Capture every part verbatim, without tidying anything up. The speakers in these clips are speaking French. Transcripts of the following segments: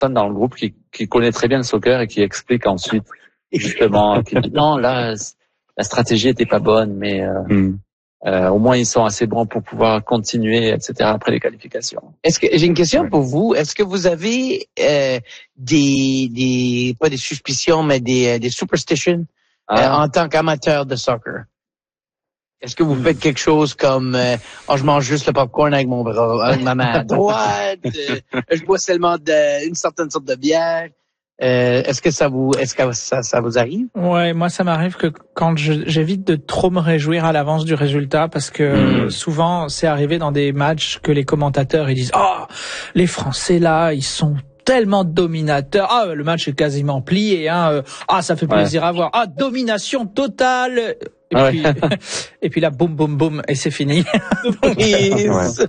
personne dans le groupe qui, qui connaît très bien le soccer et qui explique ensuite justement qui dit non là la stratégie était pas bonne, mais euh, mm. euh, au moins ils sont assez bons pour pouvoir continuer, et cetera après les qualifications. Est-ce que j'ai une question ouais. pour vous? Est-ce que vous avez euh, des des pas des suspicions mais des des superstitions ah. euh, en tant qu'amateur de soccer? Est-ce que vous faites quelque chose comme euh, oh, je mange juste le popcorn avec mon bras, avec ma main à droite, euh, je bois seulement de, une certaine sorte de bière? Euh, est-ce que ça vous, est-ce que ça, ça vous arrive? Ouais, moi ça m'arrive que quand je, j'évite de trop me réjouir à l'avance du résultat parce que mmh. souvent c'est arrivé dans des matchs que les commentateurs ils disent oh les Français là ils sont tellement dominateurs. Ah, le match est quasiment plié. Hein. Ah, ça fait plaisir ouais. à voir. Ah, domination totale. Et ah puis, ouais. et puis là, boum, boum, boum, et c'est fini. ouais.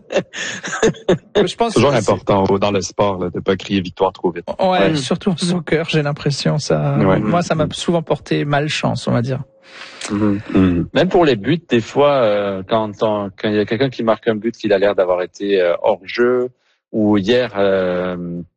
Je pense c'est toujours que important c'est... dans le sport là, de pas crier victoire trop vite. Ouais, ouais. Surtout au soccer, j'ai l'impression ça. Ouais. Moi, ça m'a souvent porté malchance, on va dire. Mm-hmm. Mm-hmm. Même pour les buts, des fois, euh, quand quand il y a quelqu'un qui marque un but, qu'il a l'air d'avoir été euh, hors jeu, ou hier. Euh,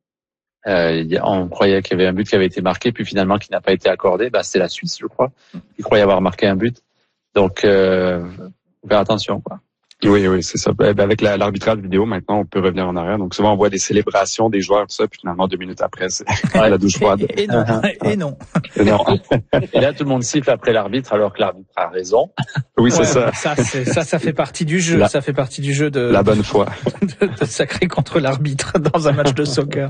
Euh, on croyait qu'il y avait un but qui avait été marqué, puis finalement qui n'a pas été accordé. Bah, c'était la Suisse, je crois. Ils croyaient avoir marqué un but. Donc, euh, faut faire attention, quoi. Oui, oui, c'est ça. Ben, avec la, l'arbitrage vidéo, maintenant, on peut revenir en arrière. Donc, souvent, on voit des célébrations des joueurs, tout ça, puis finalement, deux minutes après, c'est ouais. la douche froide. Et, et non. Et non. Et non. Et là, tout le monde siffle après l'arbitre, alors que l'arbitre a raison. Oui, c'est ouais, ça. Ça, c'est, ça, ça fait partie du jeu. La, ça fait partie du jeu de la bonne foi. De, de sacrer contre l'arbitre dans un match de soccer.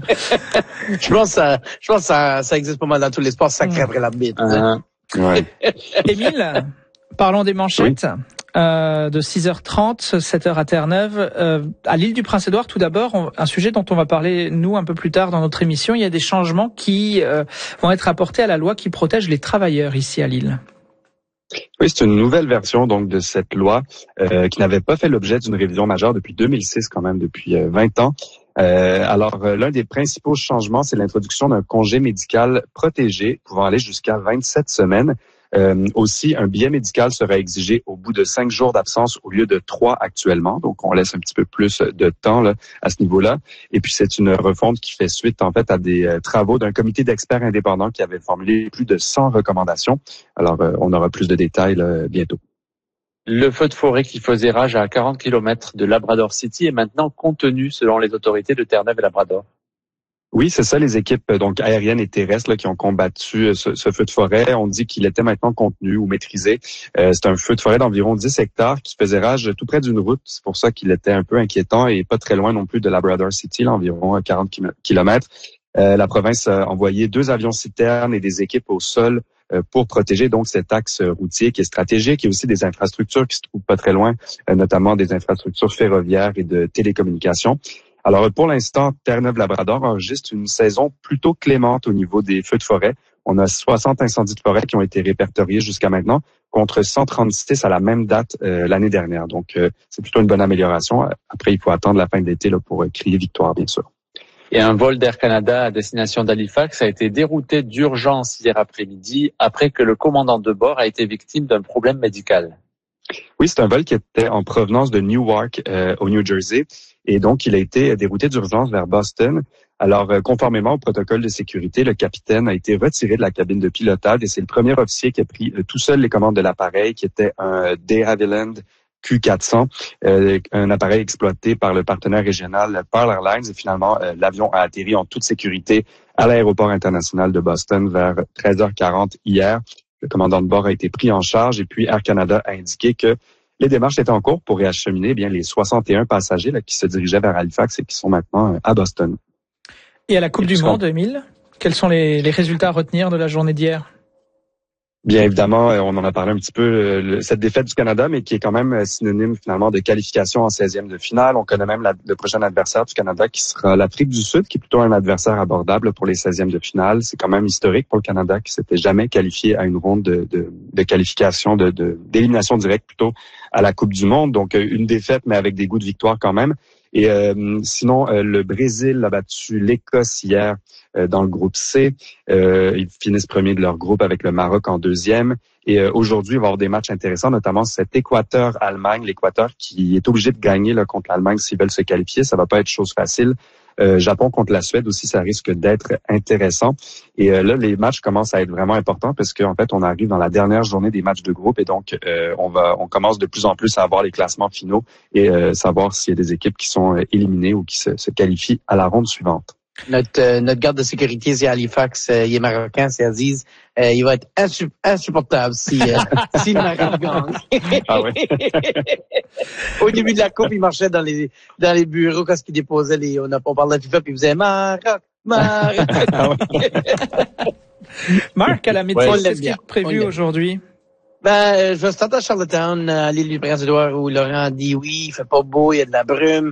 Je pense, ça, je pense, que ça, ça existe pas mal dans tous les sports, sacré après l'arbitre. Uh-huh. Ouais. Émile, parlons des manchettes. Oui. Euh, de six heures trente, sept heures à Terre-Neuve. Euh, à l'île du Prince-Édouard, tout d'abord, on, un sujet dont on va parler, nous, un peu plus tard dans notre émission. Il y a des changements qui euh, vont être apportés à la loi qui protège les travailleurs ici à l'île. Oui, c'est une nouvelle version donc de cette loi euh, qui n'avait pas fait l'objet d'une révision majeure depuis deux mille six, quand même, depuis euh, vingt ans. Euh, alors, euh, l'un des principaux changements, c'est l'introduction d'un congé médical protégé pouvant aller jusqu'à vingt-sept semaines. Euh, aussi, un billet médical sera exigé au bout de cinq jours d'absence au lieu de trois actuellement. Donc, on laisse un petit peu plus de temps là, à ce niveau-là. Et puis, c'est une refonte qui fait suite en fait à des euh, travaux d'un comité d'experts indépendants qui avait formulé plus de cent recommandations. Alors, euh, on aura plus de détails là, bientôt. Le feu de forêt qui faisait rage à quarante kilomètres de Labrador City est maintenant contenu selon les autorités de Terre-Neuve et Labrador. Oui, c'est ça, les équipes donc aériennes et terrestres là, qui ont combattu ce, ce feu de forêt. On dit qu'il était maintenant contenu ou maîtrisé. Euh, c'est un feu de forêt d'environ dix hectares qui faisait rage tout près d'une route. C'est pour ça qu'il était un peu inquiétant et pas très loin non plus de Labrador City, là, environ quarante kilomètres. Euh, la province a envoyé deux avions citernes et des équipes au sol euh, pour protéger donc cet axe routier qui est stratégique. Il y a aussi des infrastructures qui se trouvent pas très loin, euh, notamment des infrastructures ferroviaires et de télécommunications. Alors, pour l'instant, Terre-Neuve-Labrador enregistre une saison plutôt clémente au niveau des feux de forêt. On a soixante incendies de forêt qui ont été répertoriés jusqu'à maintenant, contre cent trente-six à la même date euh, l'année dernière. Donc, euh, c'est plutôt une bonne amélioration. Après, il faut attendre la fin de l'été là, pour euh, crier victoire, bien sûr. Et un vol d'Air Canada à destination d'Halifax a été dérouté d'urgence hier après-midi après que le commandant de bord a été victime d'un problème médical. Oui, c'est un vol qui était en provenance de Newark euh, au New Jersey et donc il a été dérouté d'urgence vers Boston. Alors, euh, conformément au protocole de sécurité, le capitaine a été retiré de la cabine de pilotage et c'est le premier officier qui a pris euh, tout seul les commandes de l'appareil qui était un de Havilland Q quatre cents, euh, un appareil exploité par le partenaire régional Pearl Airlines et finalement euh, l'avion a atterri en toute sécurité à l'aéroport international de Boston vers treize heures quarante hier. Le commandant de bord a été pris en charge et puis Air Canada a indiqué que les démarches étaient en cours pour réacheminer eh bien les soixante et un passagers là, qui se dirigeaient vers Halifax et qui sont maintenant à Boston. Et à la Coupe et du Monde, Émile, quels sont les, les résultats à retenir de la journée d'hier? Bien évidemment, on en a parlé un petit peu, le, cette défaite du Canada, mais qui est quand même synonyme finalement de qualification en seizième de finale. On connaît même la, le prochain adversaire du Canada qui sera l'Afrique du Sud, qui est plutôt un adversaire abordable pour les seizièmes de finale. C'est quand même historique pour le Canada qui s'était jamais qualifié à une ronde de, de, de qualification, de, de, d'élimination directe plutôt à la Coupe du Monde. Donc une défaite, mais avec des goûts de victoire quand même. Et euh, sinon, euh, le Brésil a battu l'Écosse hier euh, dans le groupe C. Euh, ils finissent premier de leur groupe avec le Maroc en deuxième. Et euh, aujourd'hui, il va y avoir des matchs intéressants, notamment cet Équateur-Allemagne. L'Équateur qui est obligé de gagner là, contre l'Allemagne s'ils veulent se qualifier. Ça va pas être chose facile. Euh, Japon contre la Suède aussi, ça risque d'être intéressant. Et euh, là, les matchs commencent à être vraiment importants parce qu'en fait, on arrive dans la dernière journée des matchs de groupe et donc euh, on va, on commence de plus en plus à avoir les classements finaux et euh, savoir s'il y a des équipes qui sont éliminées ou qui se, se qualifient à la ronde suivante. Notre euh, notre garde de sécurité, c'est Halifax, euh, il est marocain, c'est Aziz. Euh, il va être insu- insupportable si euh, si le Maroc gagne. Ah ouais. Au début de la coupe, il marchait dans les dans les bureaux quand il déposait les on a on parlait de FIFA puis il faisait Maroc, Maroc. Ah ouais. Marc, à la météo, Ouais, qu'est-ce qui est prévu aujourd'hui? Ben, je vais se tenter à Charlottetown, à l'île du Prince-Édouard, où Laurent dit oui, il fait pas beau, il y a de la brume,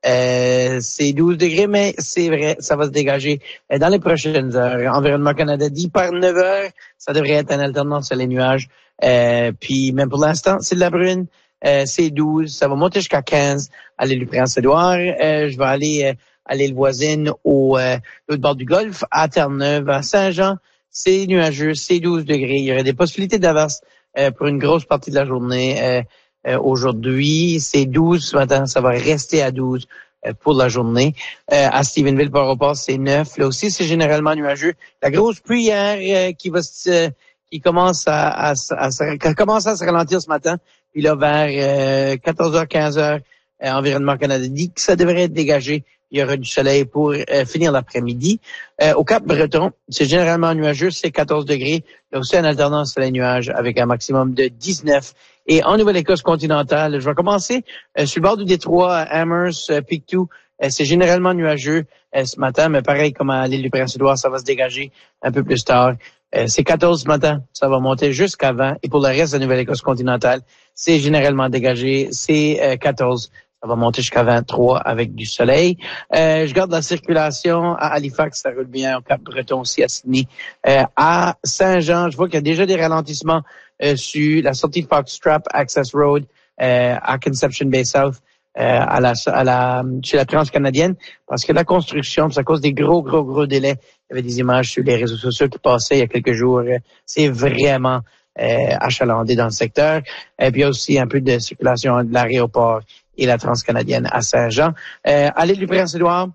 euh, c'est douze degrés, mais c'est vrai, ça va se dégager dans les prochaines heures. Environnement Canada dit par neuf heures, ça devrait être en alternance sur les nuages. Euh, puis même pour l'instant, c'est de la brume, euh, c'est douze, ça va monter jusqu'à quinze à l'île du Prince-Édouard. Euh, je vais aller euh, à l'île voisine au euh, l'autre bord du Golfe, à Terre-Neuve, à Saint-Jean. C'est nuageux, c'est douze degrés. Il y aurait des possibilités d'averse Euh, pour une grosse partie de la journée. Euh, euh, aujourd'hui, c'est douze ce matin, ça va rester à douze euh, pour la journée. Euh, à Stephenville, Port-au-Port, c'est neuf. Là aussi, c'est généralement nuageux. La grosse pluie hier euh, qui va se, qui commence à, à, à, à, qui commence à se ralentir ce matin. Puis là, vers euh, quatorze heures, quinze heures, euh, Environnement Canada dit que ça devrait être dégagé. Il y aura du soleil pour euh, finir l'après-midi. Euh, au Cap-Breton, c'est généralement nuageux, c'est quatorze degrés. Il y a aussi une alternance sur les nuages avec un maximum de dix-neuf. Et en Nouvelle-Écosse continentale, je vais commencer euh, sur le bord du détroit, à Amherst, euh, Pictou. Euh, c'est généralement nuageux euh, ce matin, mais pareil comme à l'île du Prince-Édouard, ça va se dégager un peu plus tard. Euh, c'est quatorze ce matin, ça va monter jusqu'à vingt. Et pour le reste de la Nouvelle-Écosse continentale, c'est généralement dégagé, c'est euh, quatorze. Ça va monter jusqu'à vingt-trois avec du soleil. Euh, je garde la circulation à Halifax, ça roule bien, au Cap-Breton aussi, à Sydney. Euh, à Saint-Jean, je vois qu'il y a déjà des ralentissements euh, sur la sortie de Foxtrap Access Road euh, à Conception Bay South, euh, à la, à la, chez la Transcanadienne, parce que la construction, c'est à cause des gros, gros, gros délais. Il y avait des images sur les réseaux sociaux qui passaient il y a quelques jours. C'est vraiment euh, achalandé dans le secteur. Et puis il y a aussi un peu de circulation de l'aéroport et la Transcanadienne à Saint-Jean. Euh, à l'île du Prince-Édouard,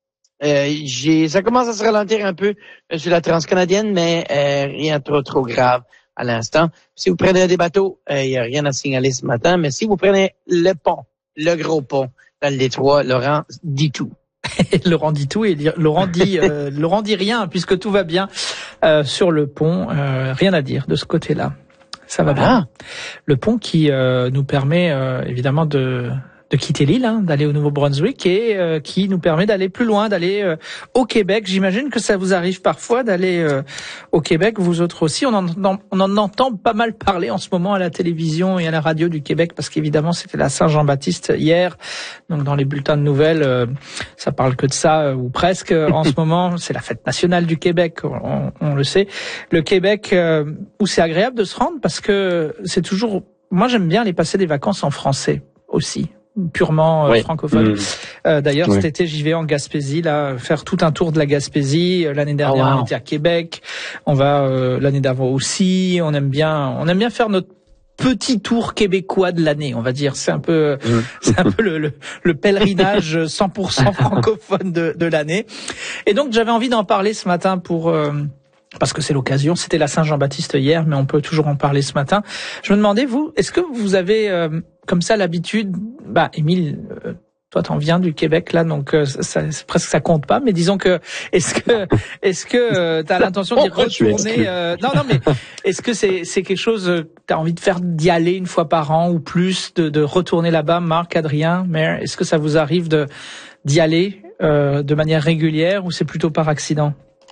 euh, j'ai, ça commence à se ralentir un peu euh, sur la Transcanadienne, mais euh, rien trop, trop grave à l'instant. Si vous prenez des bateaux, il euh, n'y a rien à signaler ce matin, mais si vous prenez le pont, le gros pont dans le détroit, Laurent dit tout. Laurent dit tout et Laurent dit euh, Laurent dit rien puisque tout va bien euh, sur le pont. Euh, rien à dire de ce côté-là. Ça va voilà. bien. Le pont qui euh, nous permet euh, évidemment de de quitter l'île, hein, d'aller au Nouveau-Brunswick et euh, qui nous permet d'aller plus loin, d'aller euh, au Québec. J'imagine que ça vous arrive parfois d'aller euh, au Québec, vous autres aussi. On en, on en entend pas mal parler en ce moment à la télévision et à la radio du Québec parce qu'évidemment c'était la Saint-Jean-Baptiste hier. Donc dans les bulletins de nouvelles, euh, ça parle que de ça euh, ou presque. En ce moment, c'est la fête nationale du Québec, on, on le sait. Le Québec euh, où c'est agréable de se rendre parce que c'est toujours. Moi j'aime bien aller passer des vacances en français aussi. Purement euh, oui. francophone. Mmh. Euh, d'ailleurs, oui. cet été, j'y vais en Gaspésie, là, faire tout un tour de la Gaspésie. L'année dernière, oh, wow. on était à Québec. On va euh, l'année d'avant aussi. On aime bien, on aime bien faire notre petit tour québécois de l'année, on va dire. C'est un peu, mmh. c'est un peu le, le, le pèlerinage cent pour cent francophone de, de l'année. Et donc, j'avais envie d'en parler ce matin pour. Euh, parce que c'est l'occasion. C'était la Saint-Jean-Baptiste hier, mais on peut toujours en parler ce matin. Je me demandais, vous, est-ce que vous avez euh, comme ça l'habitude, bah, Émile, euh, toi t'en viens du Québec là, donc euh, ça, presque ça compte pas, mais disons que est-ce que est-ce que euh, t'as l'intention d'y retourner euh, Non, non, mais est-ce que c'est c'est quelque chose euh, t'as envie de faire, d'y aller une fois par an ou plus, de, de retourner là-bas, Marc, Adrien, Mère, est-ce que ça vous arrive de d'y aller euh, de manière régulière ou c'est plutôt par accident?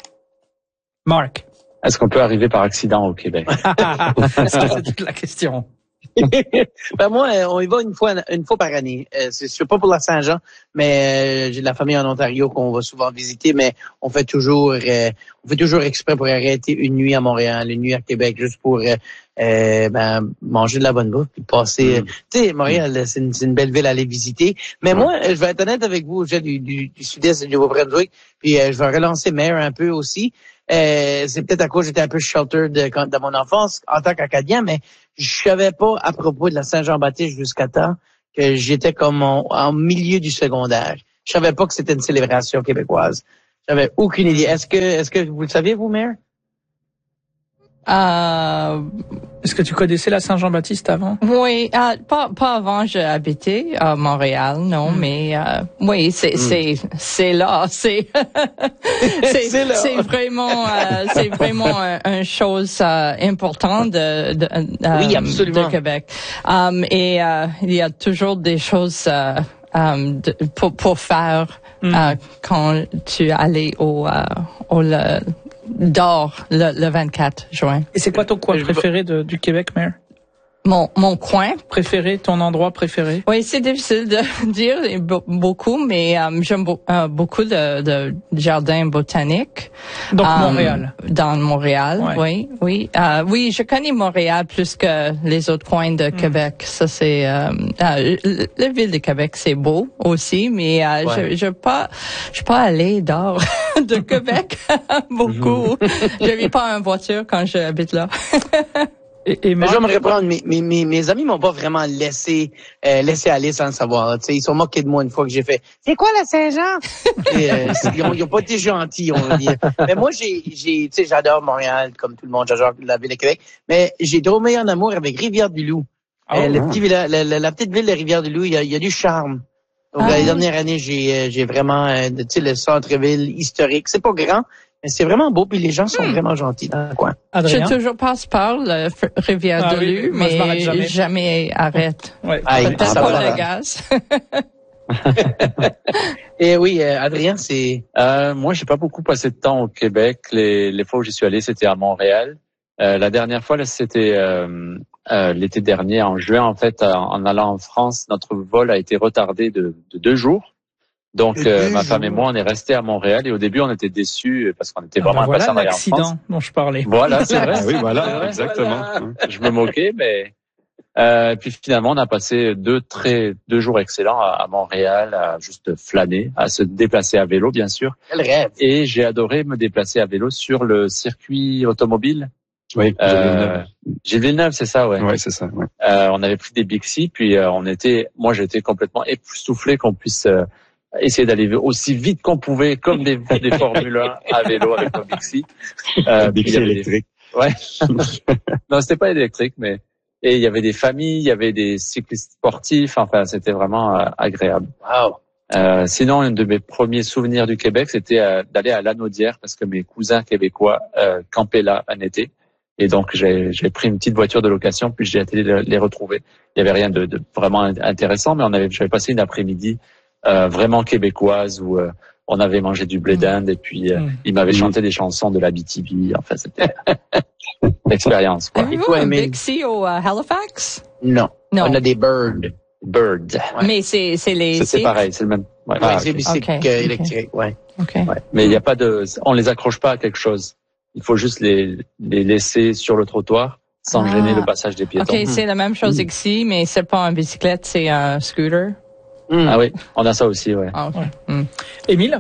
Marc. Est-ce qu'on peut arriver par accident au Québec? C'est toute la question. Ben moi, on y va une fois une fois par année. Euh, c'est sûr pas pour la Saint-Jean, mais euh, j'ai de la famille en Ontario qu'on va souvent visiter, mais on fait toujours euh, on fait toujours exprès pour arrêter une nuit à Montréal, une nuit à Québec, juste pour euh, euh, ben, manger de la bonne bouffe, puis passer. Mm. Tu sais, Montréal, c'est une, c'est une belle ville à aller visiter. Mais mm. moi, je vais être honnête avec vous, j'ai du, du, du sud-est du Nouveau-Brunswick, puis euh, je vais relancer Mare un peu aussi. Euh, c'est peut-être à cause que j'étais un peu sheltered de, de mon enfance en tant qu'Acadien, mais je savais pas à propos de la Saint-Jean-Baptiste jusqu'à temps que j'étais comme en, en milieu du secondaire. Je savais pas que c'était une célébration québécoise. J'avais aucune idée. Est-ce que, est-ce que vous le saviez, vous, Mère? Euh, Est-ce que tu connaissais la Saint-Jean-Baptiste avant? oui, euh, pas pas avant. J'ai habité à Montréal, non, mm. mais euh, oui, c'est mm. c'est c'est là, c'est c'est c'est, c'est vraiment euh, c'est vraiment une un chose euh, importante de de, euh, oui, absolument. de Québec. Um, et euh, il y a toujours des choses euh, um, de, pour pour faire mm. euh, quand tu allais au euh, au le, d'or le, le vingt-quatre juin. Et c'est quoi ton coin préféré de, du Québec, Mère? Mon, mon coin préféré, ton endroit préféré? Oui, c'est difficile de dire beaucoup, mais um, j'aime bo- uh, beaucoup de, de jardins botaniques. Donc um, Montréal. Dans Montréal, ouais. oui, oui, uh, oui. Je connais Montréal plus que les autres coins de mm. Québec. Ça c'est um, uh, la ville de Québec, c'est beau aussi, mais uh, ouais. je je pas je suis pas allée dehors de Québec beaucoup. Je vis pas en voiture quand j'habite là. Et, et moi, j'aimerais prendre mes, mes, mes, mes amis m'ont pas vraiment laissé, euh, laissé aller sans le savoir. Tu sais, ils sont moqués de moi une fois que j'ai fait, c'est quoi la Saint-Jean? Et, euh, ils, ont, ils ont pas été gentils, on va dire. Mais moi, j'ai, j'ai, tu sais, j'adore Montréal, comme tout le monde, j'adore la ville de Québec. Mais j'ai tombé en amour avec Rivière-du-Loup. Oh, euh, le petit village, la, la, la petite ville de Rivière-du-Loup, il y a, il y a du charme. Donc, ah. la dernière année, j'ai, j'ai vraiment, euh, tu sais, le centre-ville historique. C'est pas grand, mais c'est vraiment beau, puis les gens sont hmm. vraiment gentils dans le coin. Adrien? Je toujours passe par le f- Rivière-du-Loup, ah, oui, mais jamais. jamais arrête. Ouais. Ah, peut-être ça pour va. le gaz. Et oui, euh, Adrien, c'est... Euh, moi, j'ai pas beaucoup passé de temps au Québec. Les, les fois où j'y suis allé, c'était à Montréal. Euh, la dernière fois, là, c'était euh, euh, l'été dernier, en juin, en fait, en, en allant en France, notre vol a été retardé de, de deux jours. Donc, euh, ma femme et moi, on est restés à Montréal et au début, on était déçus parce qu'on était vraiment ah ben voilà impatients d'aller en France. L'accident dont je parlais. Voilà, c'est vrai. Ah oui, voilà, vrai, exactement. Voilà. Je me moquais, mais euh, puis finalement, on a passé deux très deux jours excellents à, à Montréal, à juste flâner, à se déplacer à vélo, bien sûr. Quel rêve. Et j'ai adoré me déplacer à vélo sur le circuit automobile. Oui, euh, Gilles Villeneuve, c'est ça, ouais. Oui, c'est ça. Ouais. Euh, on avait pris des Bixi, puis euh, on était, moi, j'étais complètement époustouflé qu'on puisse euh, essayer d'aller aussi vite qu'on pouvait, comme des, des Formule un à vélo avec un Bixi. Euh, Bixi électrique. Des... Ouais. Non, c'était pas électrique, mais et il y avait des familles, il y avait des cyclistes sportifs. Enfin, c'était vraiment euh, agréable. Wow. Euh, sinon, un de mes premiers souvenirs du Québec, c'était euh, d'aller à Lanaudière parce que mes cousins québécois euh, campaient là un été. Et donc, j'ai, j'ai pris une petite voiture de location, puis j'ai été les retrouver. Il y avait rien de, de vraiment intéressant, mais on avait, j'avais passé une après-midi euh, vraiment québécoise où euh, on avait mangé du blé d'Inde et puis euh, mmh. ils m'avaient mmh. chanté des chansons de la B T B. Enfin, c'était l'expérience. Quoi. Avez-vous un Bixi au uh, Halifax? Non. non. On a des Bird. Bird. Ouais. Mais c'est, c'est les... C'est, c'est pareil, c'est le même. Ouais, ah, ouais c'est okay. bicycle okay. électrique, ouais. Okay. ouais. Mais il n'y a pas de... On les accroche pas à quelque chose. Il faut juste les, les laisser sur le trottoir sans ah. gêner le passage des piétons. OK, mmh. c'est la même chose mmh. ici, mais c'est pas une bicyclette, c'est un scooter. Mmh. Ah oui, on a ça aussi, ouais. Ah, okay. ouais. Mmh. Émile?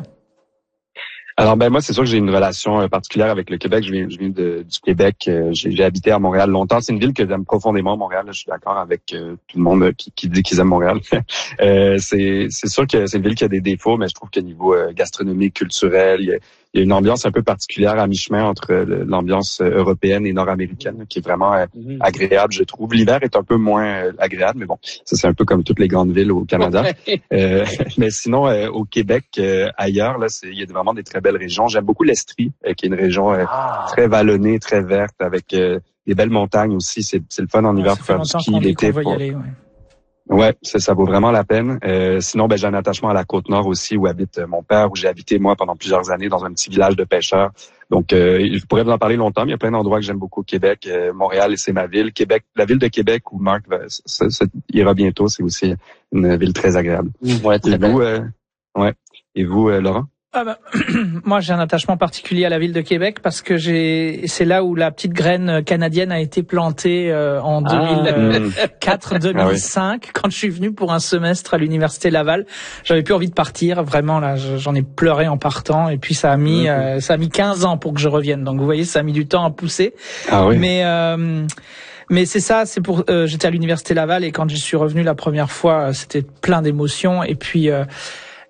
Alors ben moi c'est sûr que j'ai une relation euh, particulière avec le Québec. Je viens, je viens de, du Québec. Euh, j'ai, j'ai habité à Montréal longtemps. C'est une ville que j'aime profondément, Montréal. Là, je suis d'accord avec euh, tout le monde qui, qui dit qu'ils aiment Montréal. euh, c'est, c'est sûr que c'est une ville qui a des défauts, mais je trouve qu'au niveau euh, gastronomique, culturel, il y a, il y a une ambiance un peu particulière à mi-chemin entre euh, l'ambiance européenne et nord-américaine, qui est vraiment euh, mmh. agréable, je trouve. L'hiver est un peu moins euh, agréable, mais bon, ça c'est un peu comme toutes les grandes villes au Canada. euh, mais sinon, euh, au Québec, euh, ailleurs, là, c'est, il y a vraiment des très belles régions. J'aime beaucoup l'Estrie, euh, qui est une région euh, ah. très vallonnée, très verte, avec euh, des belles montagnes aussi. C'est, c'est le fun en hiver pour faire du ski, l'été. Pour... Aller, ouais. Ouais, ça, ça vaut vraiment la peine. Euh, sinon, ben j'ai un attachement à la Côte-Nord aussi, où habite mon père, où j'ai habité moi pendant plusieurs années dans un petit village de pêcheurs. Donc, euh, je pourrais vous en parler longtemps, mais il y a plein d'endroits que j'aime beaucoup au Québec. Euh, Montréal, c'est ma ville. Québec, la ville de Québec où Marc va, ça, ça ira bientôt, c'est aussi une ville très agréable. Ouais, très Et vous, euh, ouais. Et vous, euh, Laurent? Ah ben, moi, j'ai un attachement particulier à la ville de Québec parce que j'ai, c'est là où la petite graine canadienne a été plantée euh, en deux mille quatre deux mille cinq, ah oui. quand je suis venu pour un semestre à l'université Laval. J'avais plus envie de partir, vraiment là, j'en ai pleuré en partant. Et puis ça a mis, mm-hmm. euh, ça a mis quinze ans pour que je revienne. Donc vous voyez, ça a mis du temps à pousser. Ah oui. Mais euh, mais c'est ça, c'est pour. Euh, j'étais à l'université Laval et quand je suis revenu la première fois, c'était plein d'émotions. Et puis. Euh,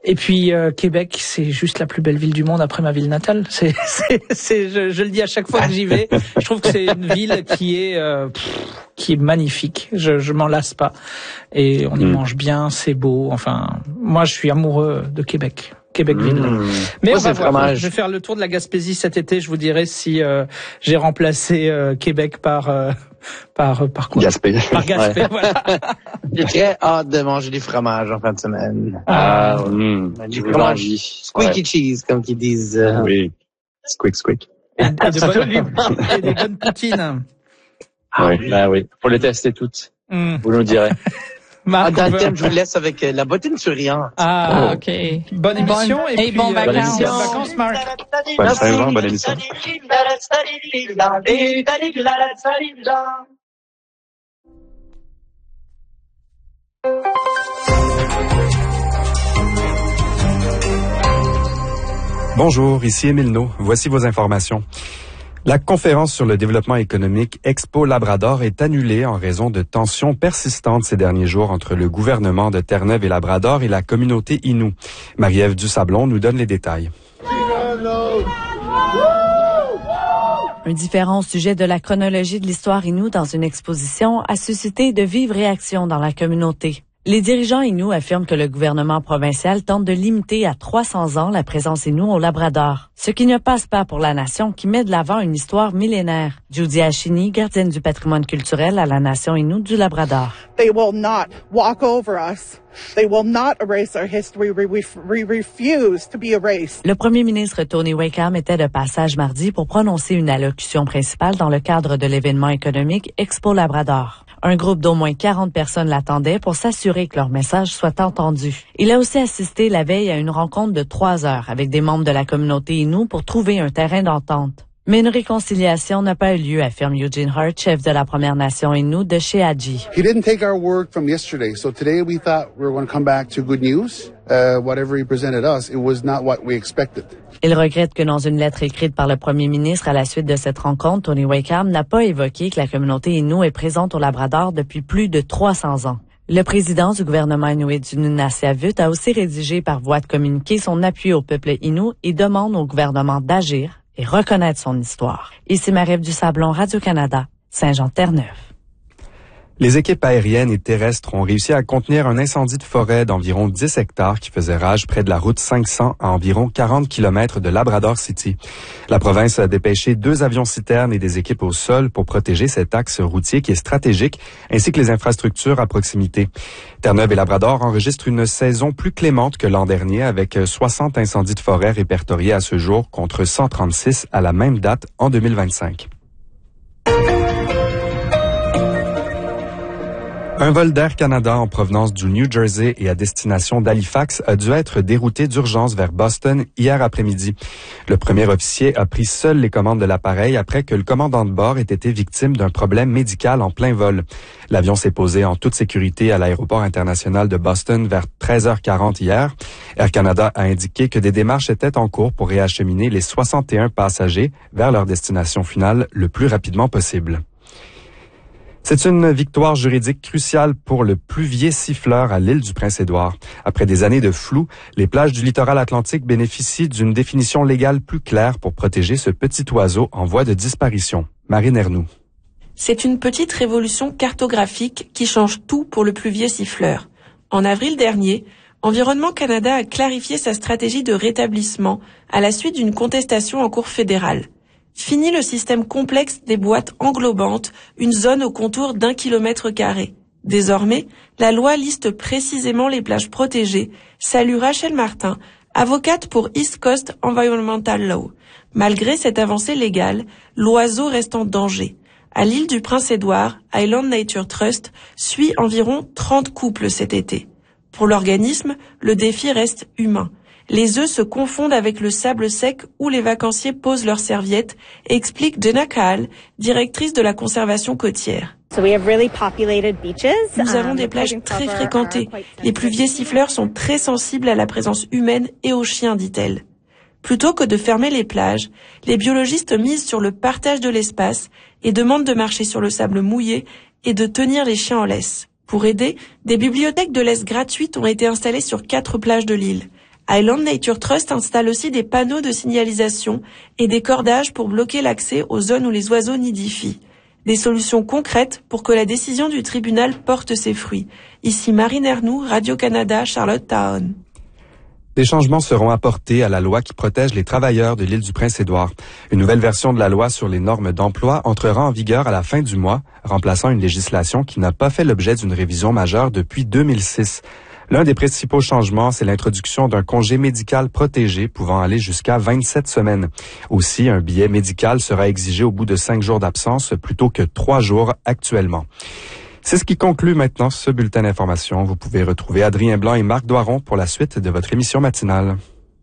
Et puis euh, Québec, c'est juste la plus belle ville du monde après ma ville natale. C'est, c'est, c'est je, je le dis à chaque fois que j'y vais. Je trouve que c'est une ville qui est euh, pff, qui est magnifique. Je, je m'en lasse pas. Et on y mmh. mange bien, c'est beau. Enfin, moi, je suis amoureux de Québec. Québec-Ville. Mmh. Mais moi, on va voir. Je vais faire le tour de la Gaspésie cet été. Je vous dirai si euh, j'ai remplacé euh, Québec par euh, par par quoi Gaspé. Par Gaspé. Ouais. Voilà. J'ai très hâte de manger du fromage en fin de semaine. Ah, ah mmh. Du fromage squeaky ouais. cheese, comme qu'ils disent. Euh... Oui. Squeak, squeak. Et, et, de bonnes, et des bonnes poutines. Ah oui, bah oui. Faut les tester toutes. Mmh. Vous nous direz. Ah, dans le thème, je vous laisse avec euh, la bottine souriante. Ah, oh. ok. Bonne émission bonne, et, et puis, bon euh, vacances. Bonne vacances, Marc. Bonne Saint-Jean, bonne émission. Bonjour, ici Émile No. Voici vos informations. La conférence sur le développement économique Expo Labrador est annulée en raison de tensions persistantes ces derniers jours entre le gouvernement de Terre-Neuve et Labrador et la communauté Innu. Marie-Ève Dusablon nous donne les détails. Un différent au sujet de la chronologie de l'histoire Innu dans une exposition a suscité de vives réactions dans la communauté. Les dirigeants Innu affirment que le gouvernement provincial tente de limiter à trois cents ans la présence Innu au Labrador, ce qui ne passe pas pour la nation qui met de l'avant une histoire millénaire. Judy Ashini, gardienne du patrimoine culturel à la nation Innu du Labrador. They will not walk over us. They will not erase our history. We, we, we refuse to be erased. Le premier ministre Tony Wakeham était de passage mardi pour prononcer une allocution principale dans le cadre de l'événement économique Expo Labrador. Un groupe d'au moins quarante personnes l'attendait pour s'assurer que leur message soit entendu. Il a aussi assisté la veille à une rencontre de trois heures avec des membres de la communauté Innu pour trouver un terrain d'entente. Mais une réconciliation n'a pas eu lieu, affirme Eugene Hart, chef de la Première Nation Innu de Sheadji. He didn't take our word from yesterday, so today we thought we were going to come back to good news. Uh, whatever he presented us, it was not what we expected. Il regrette que dans une lettre écrite par le premier ministre à la suite de cette rencontre, Tony Wakeham n'a pas évoqué que la communauté Innu est présente au Labrador depuis plus de trois cents ans. Le président du gouvernement inuit du Nunavut a aussi rédigé par voie de communiqué son appui au peuple Innu et demande au gouvernement d'agir et reconnaître son histoire. Ici Marie-Ève Dusablon, Radio-Canada, Saint-Jean-Terre-Neuve. Les équipes aériennes et terrestres ont réussi à contenir un incendie de forêt d'environ dix hectares qui faisait rage près de la route cinq cents à environ quarante kilomètres de Labrador City. La province a dépêché deux avions-citernes et des équipes au sol pour protéger cet axe routier qui est stratégique, ainsi que les infrastructures à proximité. Terre-Neuve et Labrador enregistrent une saison plus clémente que l'an dernier avec soixante incendies de forêt répertoriés à ce jour contre cent trente-six à la même date en deux mille vingt-cinq. Un vol d'Air Canada en provenance du New Jersey et à destination d'Halifax a dû être dérouté d'urgence vers Boston hier après-midi. Le premier officier a pris seul les commandes de l'appareil après que le commandant de bord ait été victime d'un problème médical en plein vol. L'avion s'est posé en toute sécurité à l'aéroport international de Boston vers treize heures quarante hier. Air Canada a indiqué que des démarches étaient en cours pour réacheminer les soixante et un passagers vers leur destination finale le plus rapidement possible. C'est une victoire juridique cruciale pour le pluvier siffleur à l'île du Prince-Édouard. Après des années de flou, les plages du littoral atlantique bénéficient d'une définition légale plus claire pour protéger ce petit oiseau en voie de disparition. Marine Ernoux. C'est une petite révolution cartographique qui change tout pour le pluvier siffleur. En avril dernier, Environnement Canada a clarifié sa stratégie de rétablissement à la suite d'une contestation en cour fédérale. Fini le système complexe des boîtes englobantes, une zone au contour d'un kilomètre carré. Désormais, la loi liste précisément les plages protégées, salue Rachel Martin, avocate pour East Coast Environmental Law. Malgré cette avancée légale, l'oiseau reste en danger. À l'île du Prince-Édouard, Island Nature Trust suit environ trente couples cet été. Pour l'organisme, le défi reste humain. Les œufs se confondent avec le sable sec où les vacanciers posent leurs serviettes, explique Jenna Kahl, directrice de la conservation côtière. Nous avons des plages très fréquentées. Les pluviers siffleurs sont très sensibles à la présence humaine et aux chiens, dit-elle. Plutôt que de fermer les plages, les biologistes misent sur le partage de l'espace et demandent de marcher sur le sable mouillé et de tenir les chiens en laisse. Pour aider, des bibliothèques de laisse gratuites ont été installées sur quatre plages de l'île. Highland Nature Trust installe aussi des panneaux de signalisation et des cordages pour bloquer l'accès aux zones où les oiseaux nidifient. Des solutions concrètes pour que la décision du tribunal porte ses fruits. Ici Marine Ernoux, Radio-Canada, Charlottetown. Des changements seront apportés à la loi qui protège les travailleurs de l'île du Prince-Édouard. Une nouvelle version de la loi sur les normes d'emploi entrera en vigueur à la fin du mois, remplaçant une législation qui n'a pas fait l'objet d'une révision majeure depuis deux mille six. L'un des principaux changements, c'est l'introduction d'un congé médical protégé pouvant aller jusqu'à vingt-sept semaines. Aussi, un billet médical sera exigé au bout de cinq jours d'absence plutôt que trois jours actuellement. C'est ce qui conclut maintenant ce bulletin d'information. Vous pouvez retrouver Adrien Blanc et Marc Doiron pour la suite de votre émission matinale.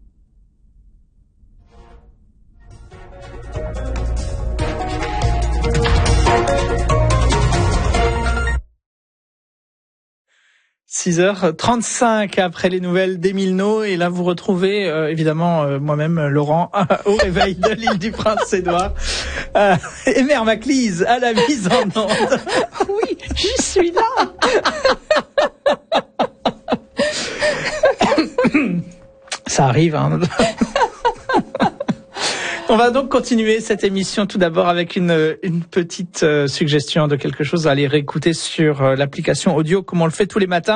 six heures trente-cinq après les nouvelles d'Émile No, et là vous retrouvez euh, évidemment euh, moi-même Laurent au réveil de l'île du Prince-Édouard euh, et Mère Maclise à la mise en onde. Oui, je suis là. Ça arrive, hein. On va donc continuer cette émission tout d'abord avec une, une petite euh, suggestion de quelque chose à aller réécouter sur euh, l'application audio, comme on le fait tous les matins.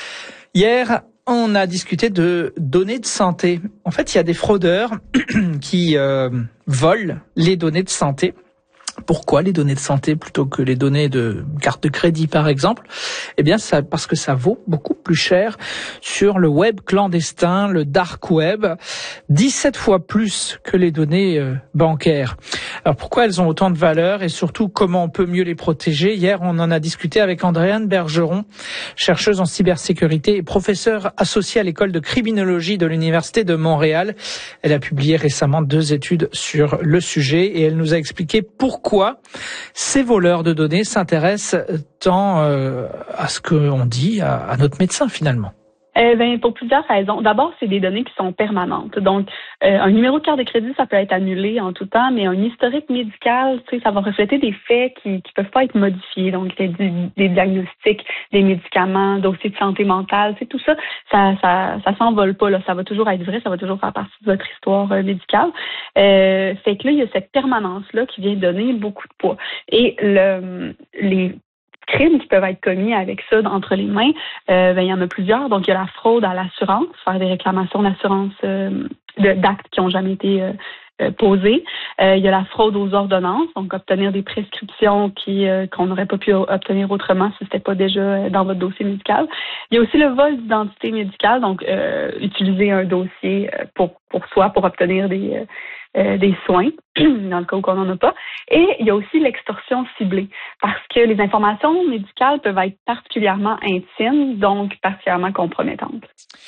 Hier, on a discuté de données de santé. En fait, il y a des fraudeurs qui euh, volent les données de santé. Pourquoi les données de santé plutôt que les données de carte de crédit, par exemple? Eh bien, ça, parce que ça vaut beaucoup plus cher sur le web clandestin, le dark web, dix-sept fois plus que les données euh, bancaires. Alors, pourquoi elles ont autant de valeur et surtout comment on peut mieux les protéger? Hier, on en a discuté avec Andréane Bergeron, chercheuse en cybersécurité et professeure associée à l'école de criminologie de l'Université de Montréal. Elle a publié récemment deux études sur le sujet et elle nous a expliqué pourquoi Pourquoi ces voleurs de données s'intéressent tant euh, à ce qu'on dit à, à notre médecin finalement? Eh ben, pour plusieurs raisons. D'abord, c'est des données qui sont permanentes. Donc, euh, un numéro de carte de crédit, ça peut être annulé en tout temps, mais un historique médical, tu sais, ça va refléter des faits qui qui peuvent pas être modifiés. Donc, des, des diagnostics, des médicaments, dossiers de santé mentale, c'est tout ça, ça, ça, ça s'envole pas là. Ça va toujours être vrai, ça va toujours faire partie de votre histoire euh, médicale. Euh, fait que là, il y a cette permanence là qui vient donner beaucoup de poids. Et le les crimes qui peuvent être commis avec ça entre les mains, euh, ben, il y en a plusieurs. Donc, il y a la fraude à l'assurance, faire des réclamations d'assurance euh, de, d'actes qui n'ont jamais été euh, euh, posés. Euh, il y a la fraude aux ordonnances, donc obtenir des prescriptions qui euh, qu'on n'aurait pas pu obtenir autrement si c'était pas déjà dans votre dossier médical. Il y a aussi le vol d'identité médicale, donc euh, utiliser un dossier pour pour soi pour obtenir des euh, Euh, des soins, dans le cas où on n'en a pas. Et il y a aussi l'extorsion ciblée, parce que les informations médicales peuvent être particulièrement intimes, donc particulièrement compromettantes.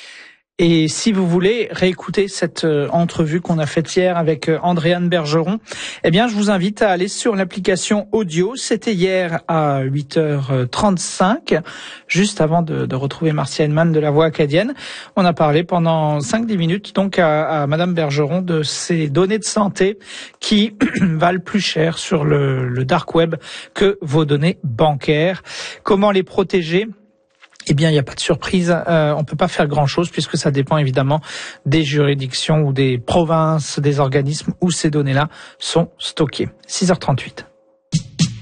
Et si vous voulez réécouter cette euh, entrevue qu'on a faite hier avec euh, Andréane Bergeron, eh bien, je vous invite à aller sur l'application audio. C'était hier à huit heures trente-cinq, juste avant de, de retrouver Marcia Henman de La Voix acadienne. On a parlé pendant cinq dix minutes donc à, à Madame Bergeron de ces données de santé qui valent plus cher sur le, le dark web que vos données bancaires. Comment les protéger? Eh bien, il n'y a pas de surprise. Euh, on peut pas faire grand-chose puisque ça dépend évidemment des juridictions ou des provinces, des organismes où ces données-là sont stockées. six heures trente-huit.